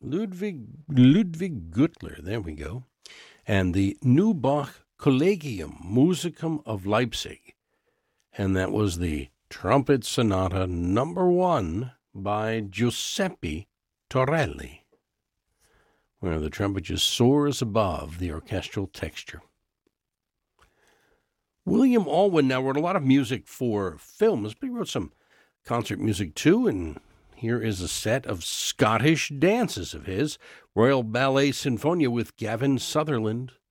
Ludwig Gürtler, there we go, and the Neubach Collegium Musicum of Leipzig, and that was the Trumpet Sonata Number 1 by Giuseppe Torelli, where the trumpet just soars above the orchestral texture. William Alwyn now wrote a lot of music for films, but he wrote some concert music too, and here is a set of Scottish dances of his, Royal Ballet Sinfonia with Gavin Sutherland.